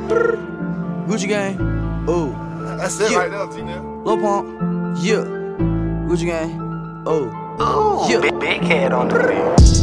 Gucci gang, oh. That's it right there, T-Now. Lil Pump, yeah. Gucci gang, oh. Ooh, yeah. big head on the beat.